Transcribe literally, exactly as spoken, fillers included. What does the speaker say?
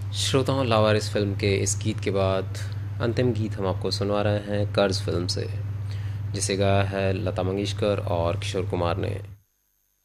श्रोताओं, लावारिस फिल्म के इस गीत के बाद अंतिम गीत हम आपको सुनवा रहे हैं कर्ज फिल्म से, जिसे गाया है लता मंगेशकर और किशोर कुमार ने।